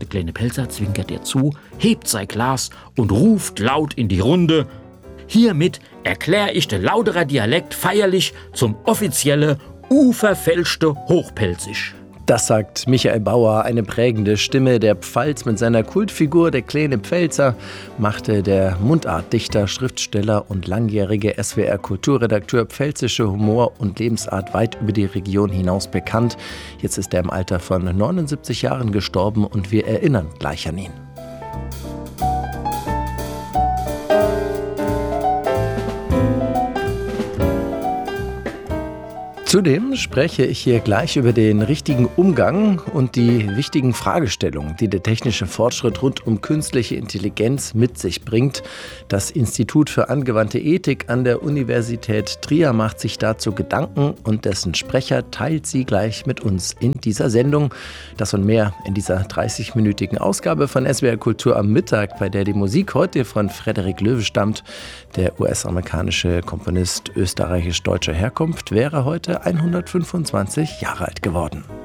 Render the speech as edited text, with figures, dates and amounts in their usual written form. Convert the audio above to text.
kleine Pelzer zwinkert ihr zu, hebt sein Glas und ruft laut in die Runde: Hiermit erkläre ich den Lauterer Dialekt feierlich zum offizielle unverfälschte Hochpelzisch. Das sagt Michael Bauer, eine prägende Stimme der Pfalz. Mit seiner Kultfigur der kleine Pfälzer machte der Mundartdichter, Schriftsteller und langjährige SWR-Kulturredakteur pfälzische Humor und Lebensart weit über die Region hinaus bekannt. Jetzt ist er im Alter von 79 Jahren gestorben und wir erinnern gleich an ihn. Zudem spreche ich hier gleich über den richtigen Umgang und die wichtigen Fragestellungen, die der technische Fortschritt rund um künstliche Intelligenz mit sich bringt. Das Institut für angewandte Ethik an der Universität Trier macht sich dazu Gedanken und dessen Sprecher teilt sie gleich mit uns in dieser Sendung. Das und mehr in dieser 30-minütigen Ausgabe von SWR Kultur am Mittag, bei der die Musik heute von Frederik Loewe stammt. Der US-amerikanische Komponist österreichisch-deutscher Herkunft wäre heute 125 Jahre alt geworden.